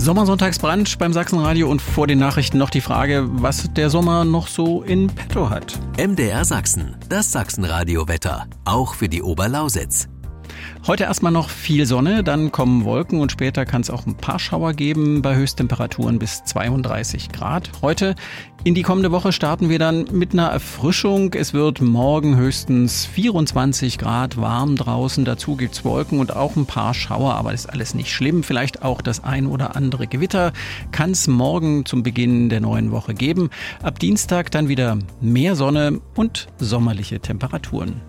Sommersonntagsbrunch beim Sachsenradio und vor den Nachrichten noch die Frage, was der Sommer noch so in petto hat. MDR Sachsen, das Sachsenradio-Wetter, auch für die Oberlausitz. Heute erstmal noch viel Sonne, dann kommen Wolken und später kann es auch ein paar Schauer geben bei Höchsttemperaturen bis 32 Grad. Heute in die kommende Woche starten wir dann mit einer Erfrischung. Es wird morgen höchstens 24 Grad warm draußen. Dazu gibt's Wolken und auch ein paar Schauer, aber das ist alles nicht schlimm. Vielleicht auch das ein oder andere Gewitter kann es morgen zum Beginn der neuen Woche geben. Ab Dienstag dann wieder mehr Sonne und sommerliche Temperaturen.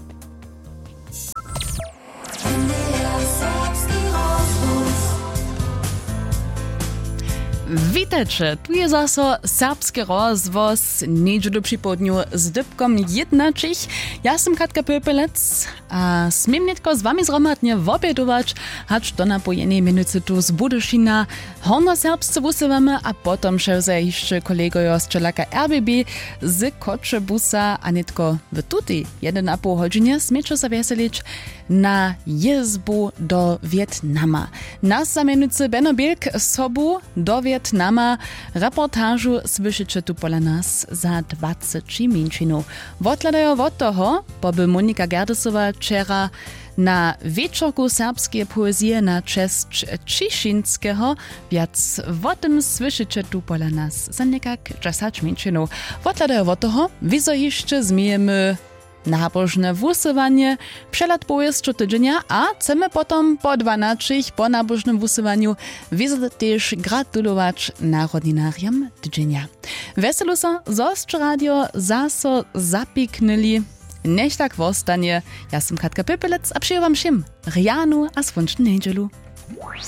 Witajcie, tu je zaso serbski rozvoz niedzielu przy południu z Dybkom jednačich. Ja sam Katka Pöpelec a smiem netko z wami zromadnie wobiedować, hacz to na po jednej minuty tu z Budyšina hornoserbsce wusywamy, a potom się jeszcze kolegojo z czelaka RBB z Kotchebusa, a netko w tuty 1,5 godziny smiecie zawieselić na jezbu do Vietnama. Nas zamienicy Benno Bielk sobu do Vietnama reportażu słyszycie tu pola nas za 20 minut. Wotladajo od toho, poby Monika Gerdesowa wczera na wieczorku serbskiej poezji na cześć Ciszynskiego, więc o tym słyszycie tu pola nas za nekak 10 minut. Wotladajo od toho, wizo jeszcze zmiejemy nabożne wusywanie, przelat pojezdczo tydzienia, a chcemy potom po 12 po nabożnym wusywaniu wiedzę też gratulować narodninariam tydzienia. Weselu so, zostrzy radio zaso zapiknęli. Niech tak wostanie. Ja sam Katka Pöpelec, a przyjęłam się Rianu a słonczną niedzielu.